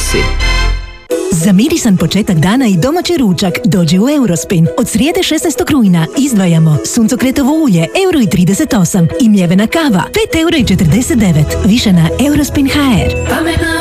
nosi. Za mirisan početak dana i domaći ručak dođi u Eurospin. Od srijede 16. rujna izdvajamo suncokretovo ulje €1,38 i mljevena kava €5,49. Više na Eurospin.hr.